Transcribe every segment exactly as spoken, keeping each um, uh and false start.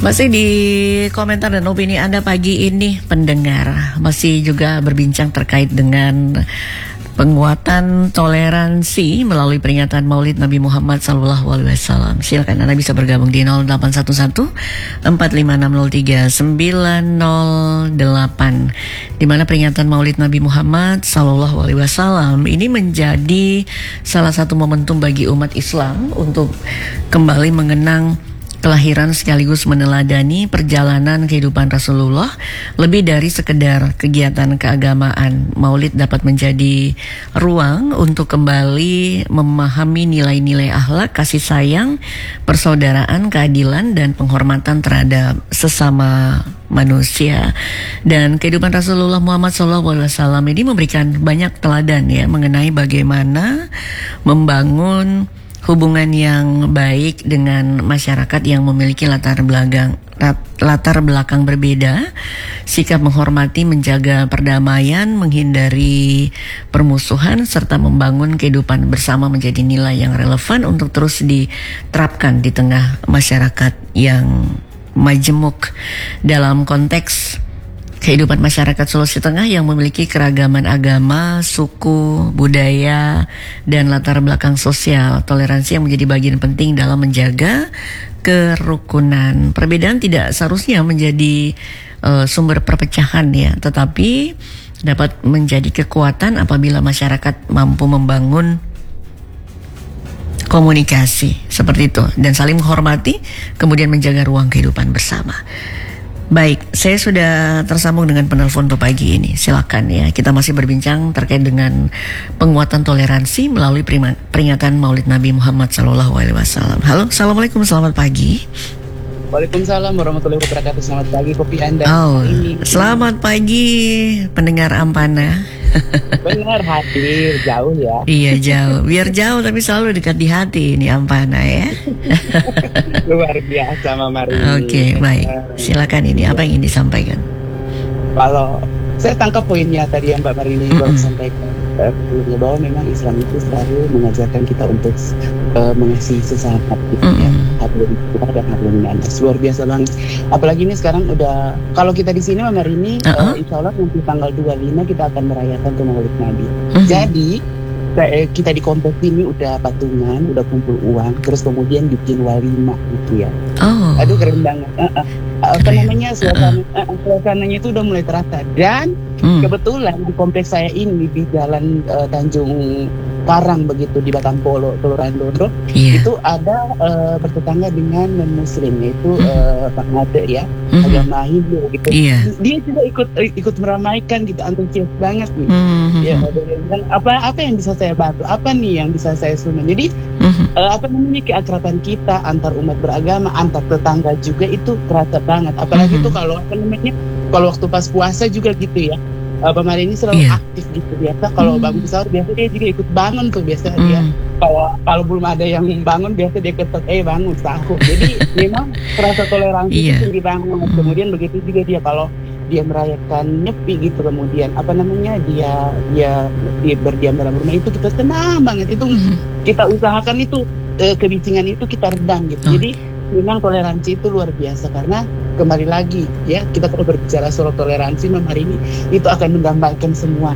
Masih di komentar dan opini Anda pagi ini, pendengar masih juga berbincang terkait dengan penguatan toleransi melalui peringatan Maulid Nabi Muhammad sallallahu alaihi wasallam. Silakan Anda bisa bergabung di nol delapan satu satu empat lima enam nol tiga sembilan nol delapan, di mana peringatan Maulid Nabi Muhammad sallallahu alaihi wasallam ini menjadi salah satu momentum bagi umat Islam untuk kembali mengenang kelahiran sekaligus meneladani perjalanan kehidupan Rasulullah. Lebih dari sekedar kegiatan keagamaan, Maulid dapat menjadi ruang untuk kembali memahami nilai-nilai akhlak, kasih sayang, persaudaraan, keadilan, dan penghormatan terhadap sesama manusia. Dan kehidupan Rasulullah Muhammad shallallahu alaihi wasallam ini memberikan banyak teladan ya mengenai bagaimana membangun hubungan yang baik dengan masyarakat yang memiliki latar belakang latar belakang berbeda, sikap menghormati, menjaga perdamaian, menghindari permusuhan, serta membangun kehidupan bersama menjadi nilai yang relevan untuk terus diterapkan di tengah masyarakat yang majemuk. Dalam konteks kehidupan masyarakat Sulawesi Tengah yang memiliki keragaman agama, suku, budaya, dan latar belakang sosial, toleransi yang menjadi bagian penting dalam menjaga kerukunan. Perbedaan tidak seharusnya menjadi uh, sumber perpecahan ya, tetapi dapat menjadi kekuatan apabila masyarakat mampu membangun komunikasi seperti itu dan saling menghormati, kemudian menjaga ruang kehidupan bersama. Baik, saya sudah tersambung dengan penelpon untuk pagi ini. Silakan ya, kita masih berbincang terkait dengan penguatan toleransi melalui peringatan Maulid Nabi Muhammad sallallahu alaihi wasallam. Halo, assalamualaikum, selamat pagi. Waalaikumsalam warahmatullahi wabarakatuh. Selamat pagi, kopi Anda. Oh, selamat pagi, pendengar Ampana. Benar, hadir jauh ya. Iya jauh, biar jauh tapi selalu dekat di hati ini Ampana ya. Luar biasa Mama Rini. Oke, okay, baik. Silakan, ini apa yang ingin disampaikan? Kalau saya tangkap poinnya tadi yang Mbak Marini mm-hmm. baru sampaikan, uh, bahwa memang Islam itu selalu mengajarkan kita untuk uh, mengasihi sesama gitu mm-hmm. ya. Hablum kita dan hablum minannas. Luar biasa banget. Apalagi ini sekarang udah, kalau kita di sini Mbak Marini, uh-huh. uh, insya Allah nanti tanggal dua puluh lima kita akan merayakan ke Maulid Nabi. Mm-hmm. Jadi kita di kompleks ini udah patungan, udah kumpul uang, terus kemudian bikin walimah gitu ya. Oh. Aduh keren banget. Uh, uh, apa namanya suasana uh, uh, suasananya itu udah mulai terasa. Dan hmm. kebetulan di kompleks saya ini di Jalan uh, Tanjung Karang begitu di Batang Polo, Kelurahan Dondo, yeah. itu ada uh, bertetangga dengan non-muslim yaitu hmm. uh, Pak Ngade ya, hmm. agama Hindu gitu. Yeah. Dia juga ikut ikut meramaikan gitu, antusias banget nih. Hmm. Ya, dan apa apa yang bisa saya bantu? Apa nih yang bisa saya sumbang? Jadi hmm. uh, apa namanya keakraban kita antar umat beragama, antar tetangga juga itu kerasa banget. Apalagi itu hmm. kalau apa namanya kalau waktu pas puasa juga gitu ya. Uh, Pak Mari ini selalu yeah. aktif gitu biasa. Kalau mm. bangun sahur biasa dia juga ikut bangun tuh biasa mm. dia. Kalau kalau belum ada yang bangun biasa dia ketok eh bangun sahur. Jadi memang rasa toleransi yeah. itu tinggi banget. Mm. Kemudian begitu juga dia kalau dia merayakan nyepi gitu, kemudian apa namanya dia dia dia berdiam dalam rumah itu kita senang banget itu. Mm. Kita usahakan itu uh, kebisingan itu kita redam gitu. Oh. Jadi memang toleransi itu luar biasa karena kembali lagi ya kita kalau berbicara soal toleransi Mbak Marini itu akan menggambarkan semua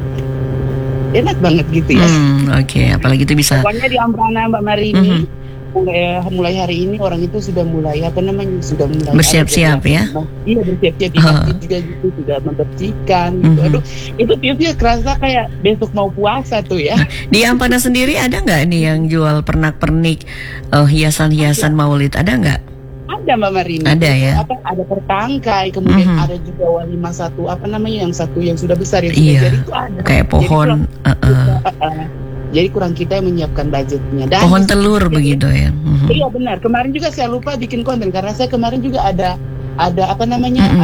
enak banget gitu ya. Hmm, Oke, okay. Apalagi itu bisa. Pokoknya di Ampana Mbak Marini mm-hmm. mulai mulai hari ini orang itu sudah mulai apa namanya sudah mulai bersiap-siap ya. Iya bersiap-siap di masjid juga gitu sudah membersihkan gitu. Mm-hmm. Aduh itu tiapnya kerasa kayak besok mau puasa tuh ya. Di Ampana sendiri ada nggak nih yang jual pernak-pernik uh, hiasan-hiasan ada. Maulid, ada nggak? Ada Mbak Marini. Ada ya. Apa ada pertangkai, kemudian mm-hmm. ada juga walimah satu apa namanya yang satu yang sudah besar yang iya. jadi itu ada. Kayak pohon. Jadi kurang, uh-uh. kita, uh, jadi kurang kita yang menyiapkan budgetnya. Dan pohon telur jadi, begitu ya. Mm-hmm. Iya benar. Kemarin juga saya lupa bikin konten karena saya kemarin juga ada ada apa namanya. Mm-hmm.